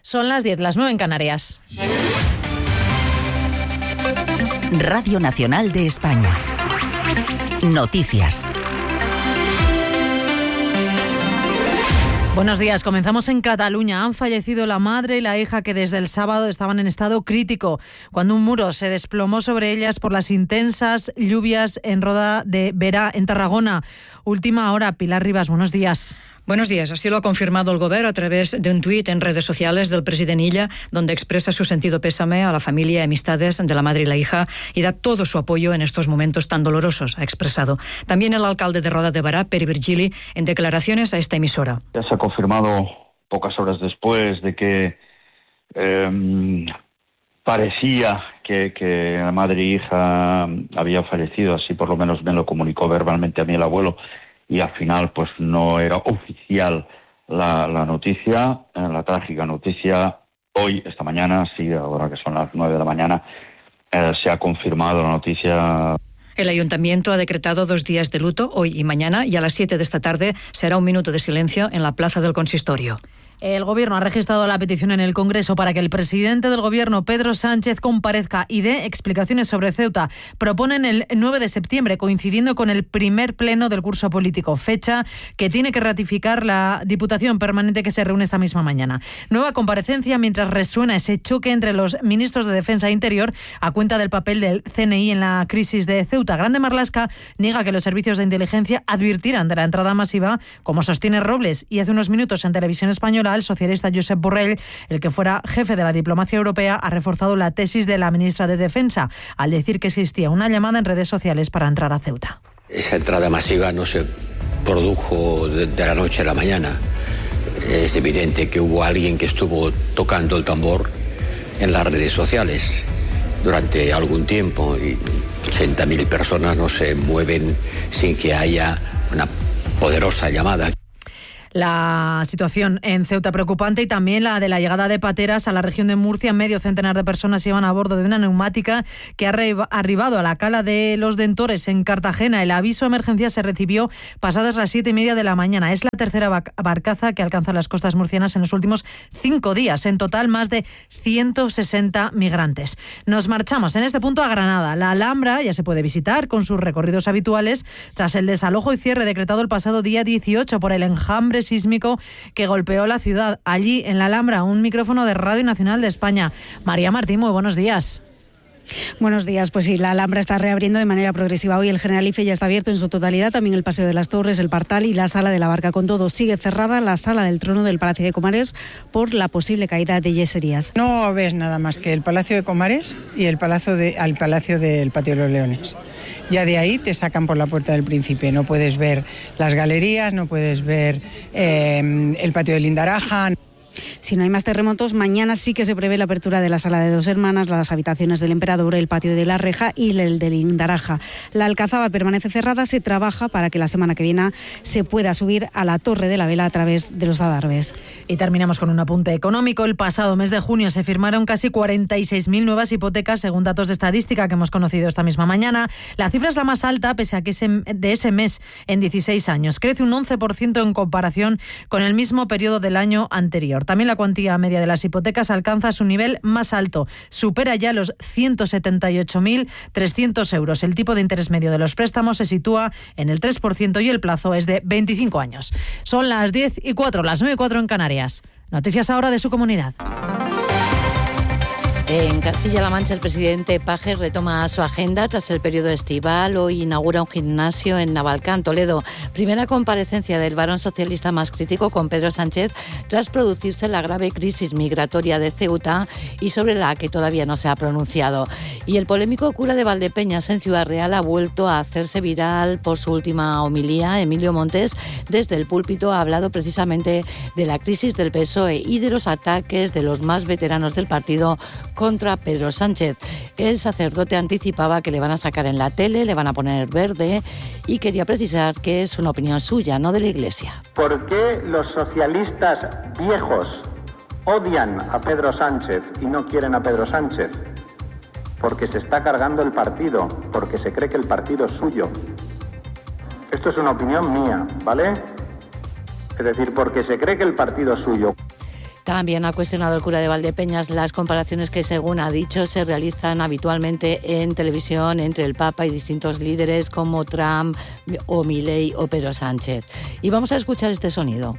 Son las 10, las 9 en Canarias. Radio Nacional de España. Noticias. Buenos días, comenzamos en Cataluña. Han fallecido la madre y la hija que desde el sábado estaban en estado crítico, cuando un muro se desplomó sobre ellas por las intensas lluvias en Roda de Berà, en Tarragona. Última hora, Pilar Ribas, buenos días. Buenos días. Así lo ha confirmado el Gobierno a través de un tuit en redes sociales del presidente Illa, donde expresa su sentido pésame a la familia y amistades de la madre y la hija y da todo su apoyo en estos momentos tan dolorosos, ha expresado. También el alcalde de Roda de Berà, Pere Virgili, en declaraciones a esta emisora. Ya se ha confirmado pocas horas después de que parecía que la madre y hija había fallecido, así por lo menos me lo comunicó verbalmente a mí el abuelo, y al final pues no era oficial la noticia, la trágica noticia. Hoy, esta mañana, sí, ahora que son las 9 de la mañana, se ha confirmado la noticia. El Ayuntamiento ha decretado 2 días de luto, hoy y mañana, y a las 7 de esta tarde será un minuto de silencio en la plaza del Consistorio. El Gobierno ha registrado la petición en el Congreso para que el presidente del Gobierno, Pedro Sánchez, comparezca y dé explicaciones sobre Ceuta. Proponen el 9 de septiembre, coincidiendo con el primer pleno del curso político, fecha que tiene que ratificar la Diputación Permanente que se reúne esta misma mañana. Nueva comparecencia mientras resuena ese choque entre los ministros de Defensa e Interior a cuenta del papel del CNI en la crisis de Ceuta. Grande Marlaska niega que los servicios de inteligencia advirtieran de la entrada masiva, como sostiene Robles, y hace unos minutos en Televisión Española el socialista Josep Borrell, el que fuera jefe de la diplomacia europea, ha reforzado la tesis de la ministra de Defensa al decir que existía una llamada en redes sociales para entrar a Ceuta. Esa entrada masiva no se produjo de la noche a la mañana. Es evidente que hubo alguien que estuvo tocando el tambor en las redes sociales durante algún tiempo, y 80.000 personas no se mueven sin que haya una poderosa llamada. La situación en Ceuta preocupante, y también la de la llegada de pateras a la región de Murcia. Medio centenar de personas iban a bordo de una neumática que ha arribado a la cala de Los Dentores en Cartagena. El aviso de emergencia se recibió pasadas las 7:30 de la mañana. Es la tercera barcaza que alcanza las costas murcianas en los últimos 5 días. En total, más de 160 migrantes. Nos marchamos en este punto a Granada. La Alhambra ya se puede visitar con sus recorridos habituales tras el desalojo y cierre decretado el pasado día 18 por el enjambre sísmico que golpeó la ciudad. Allí, en la Alhambra, un micrófono de Radio Nacional de España. María Martín, muy buenos días. Buenos días. Pues sí, la Alhambra está reabriendo de manera progresiva. Hoy el Generalife ya está abierto en su totalidad, también el Paseo de las Torres, el Partal y la Sala de la Barca. Con todo, sigue cerrada la Sala del Trono del Palacio de Comares por la posible caída de yeserías. No ves nada más que el Palacio de Comares y el Palacio del Patio de los Leones. Ya de ahí te sacan por la Puerta del Príncipe. No puedes ver las galerías, no puedes ver el Patio de Lindaraja. Si no hay más terremotos, mañana sí que se prevé la apertura de la Sala de Dos Hermanas, las habitaciones del Emperador, el Patio de la Reja y el de Lindaraja. La Alcazaba permanece cerrada, se trabaja para que la semana que viene se pueda subir a la Torre de la Vela a través de los adarves. Y terminamos con un apunte económico. El pasado mes de junio se firmaron casi 46.000 nuevas hipotecas, según datos de estadística que hemos conocido esta misma mañana. La cifra es la más alta, pese a que de ese mes en 16 años. Crece un 11% en comparación con el mismo periodo del año anterior. También la cuantía media de las hipotecas alcanza su nivel más alto. Supera ya los 178.300 euros. El tipo de interés medio de los préstamos se sitúa en el 3% y el plazo es de 25 años. Son las 10:04, las 9:04 en Canarias. Noticias ahora de su comunidad. En Castilla-La Mancha, el presidente Pajes retoma su agenda tras el periodo estival. Hoy inaugura un gimnasio en Navalcán, Toledo. Primera comparecencia del varón socialista más crítico con Pedro Sánchez tras producirse la grave crisis migratoria de Ceuta y sobre la que todavía no se ha pronunciado. Y el polémico cura de Valdepeñas en Ciudad Real ha vuelto a hacerse viral por su última homilía. Emilio Montes, desde el púlpito, ha hablado precisamente de la crisis del PSOE y de los ataques de los más veteranos del partido contra Pedro Sánchez. El sacerdote anticipaba que le van a sacar en la tele, le van a poner verde, y quería precisar que es una opinión suya, no de la Iglesia. ¿Por qué los socialistas viejos odian a Pedro Sánchez y no quieren a Pedro Sánchez? Porque se está cargando el partido, porque se cree que el partido es suyo. Esto es una opinión mía, ¿vale? Es decir, porque se cree que el partido es suyo. También ha cuestionado el cura de Valdepeñas las comparaciones que, según ha dicho, se realizan habitualmente en televisión entre el Papa y distintos líderes como Trump o Milei o Pedro Sánchez. Y vamos a escuchar este sonido.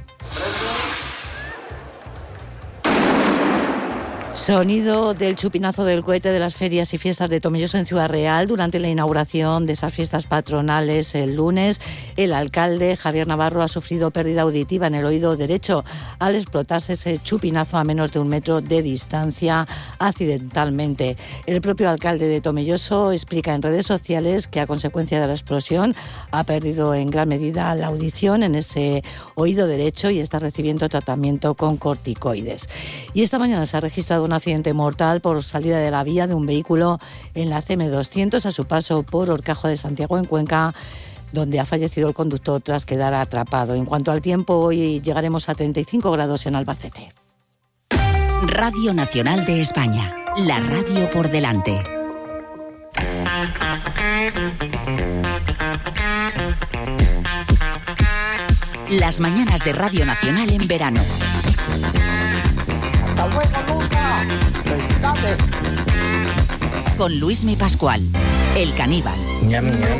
Sonido del chupinazo del cohete de las ferias y fiestas de Tomelloso en Ciudad Real durante la inauguración de esas fiestas patronales el lunes. El alcalde Javier Navarro ha sufrido pérdida auditiva en el oído derecho al explotarse ese chupinazo a menos de 1 metro de distancia accidentalmente. El propio alcalde de Tomelloso explica en redes sociales que a consecuencia de la explosión ha perdido en gran medida la audición en ese oído derecho y está recibiendo tratamiento con corticoides. Y esta mañana se ha registrado un accidente mortal por salida de la vía de un vehículo en la CM200 a su paso por Horcajo de Santiago en Cuenca, donde ha fallecido el conductor tras quedar atrapado. En cuanto al tiempo, hoy llegaremos a 35 grados en Albacete. Radio Nacional de España, la radio por delante. Las mañanas de Radio Nacional en verano. ¡Hasta luego, Luca! ¡Felicidades! Con Luismi Pascual, el caníbal. Ñam, ñam.